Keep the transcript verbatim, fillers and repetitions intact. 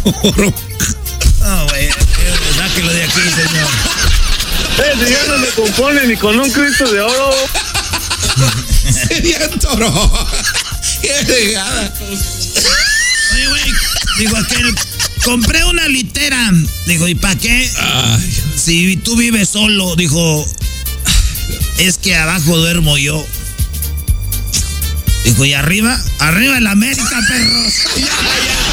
oro. No, güey, sáquelo de aquí, señor. Ese ya no me compone ni con un Cristo de oro. Sería toro. Qué regada. Oye, güey, digo, que compré una litera. Digo, ¿y para qué? Ay. Si tú vives solo, dijo, es que abajo duermo yo. Dijo, ¿y arriba? Arriba en la América, perros. Ya, ya.